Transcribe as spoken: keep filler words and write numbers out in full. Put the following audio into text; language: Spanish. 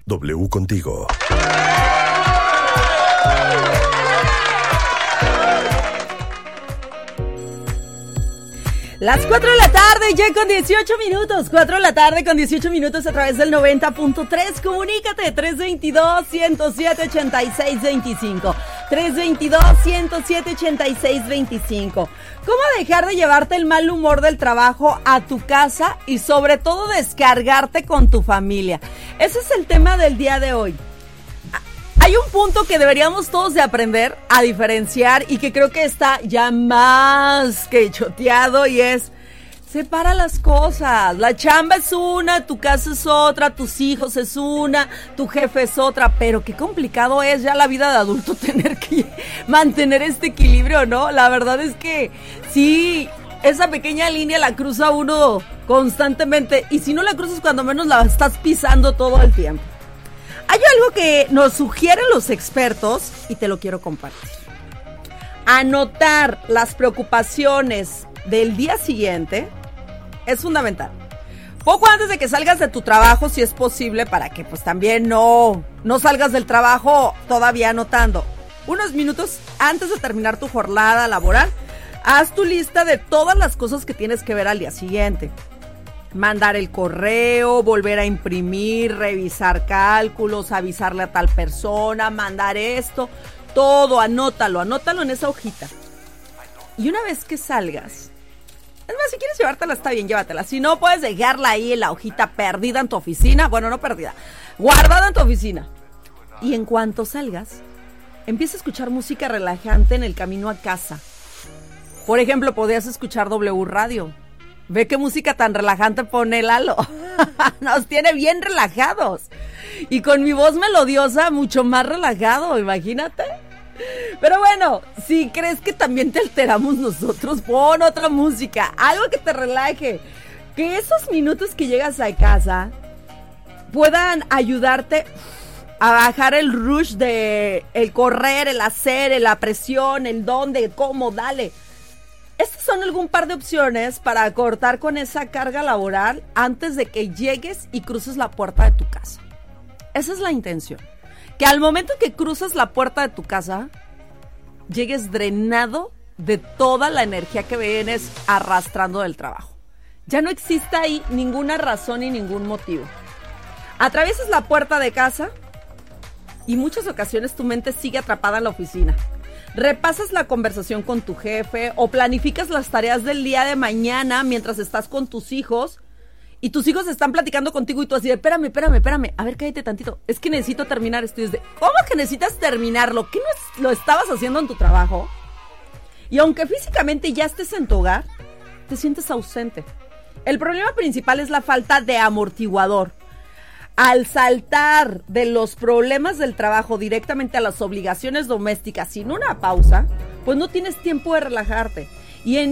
W contigo. Las cuatro de la tarde, ya con dieciocho minutos. cuatro de la tarde con dieciocho minutos a través del noventa punto tres. Comunícate, tres dos dos, uno cero siete, ocho seis dos cinco. tres dos dos, uno cero siete, ocho seis dos cinco. ¿Cómo dejar de llevarte el mal humor del trabajo a tu casa y sobre todo descargarte con tu familia? Ese es el tema del día de hoy. Hay un punto que deberíamos todos de aprender a diferenciar y que creo que está ya más que choteado y es: separa las cosas. La chamba es una, tu casa es otra, tus hijos es una, tu jefe es otra, pero qué complicado es ya la vida de adulto tener que mantener este equilibrio, ¿no? La verdad es que sí, esa pequeña línea la cruza uno constantemente y si no la cruzas, cuando menos la estás pisando todo el tiempo. Hay algo que nos sugieren los expertos y te lo quiero compartir. Anotar las preocupaciones del día siguiente es fundamental. Poco antes de que salgas de tu trabajo, si es posible, para que pues también no, no salgas del trabajo todavía anotando. Unos minutos antes de terminar tu jornada laboral, haz tu lista de todas las cosas que tienes que ver al día siguiente. Mandar el correo, volver a imprimir, revisar cálculos, avisarle a tal persona, mandar esto, todo, anótalo, anótalo en esa hojita. Y una vez que salgas, es más, si quieres llevártela está bien, llévatela. Si no, puedes dejarla ahí en la hojita perdida en tu oficina, bueno, no perdida, guardada en tu oficina. Y en cuanto salgas, empieza a escuchar música relajante en el camino a casa. Por ejemplo, podrías escuchar W Radio. Ve qué música tan relajante pone Lalo. Nos tiene bien relajados. Y con mi voz melodiosa, mucho más relajado, imagínate. Pero bueno, si crees que también te alteramos nosotros, pon otra música, algo que te relaje. Que esos minutos que llegas a casa puedan ayudarte a bajar el rush de el correr, el hacer, la presión, el dónde, cómo, dale. Estas son algún par de opciones para cortar con esa carga laboral antes de que llegues y cruces la puerta de tu casa. Esa es la intención. Que al momento en que cruzas la puerta de tu casa, llegues drenado de toda la energía que vienes arrastrando del trabajo. Ya no existe ahí ninguna razón y ningún motivo. Atraviesas la puerta de casa y muchas ocasiones tu mente sigue atrapada en la oficina. Repasas la conversación con tu jefe o planificas las tareas del día de mañana mientras estás con tus hijos y tus hijos están platicando contigo y tú así de, espérame, espérame, espérame, a ver, cállate tantito, es que necesito terminar esto. Y es de, ¿cómo que necesitas terminarlo? ¿Qué no es, lo estabas haciendo en tu trabajo? Y aunque físicamente ya estés en tu hogar, te sientes ausente. El problema principal es la falta de amortiguador. Al saltar de los problemas del trabajo directamente a las obligaciones domésticas sin una pausa, pues no tienes tiempo de relajarte. Y en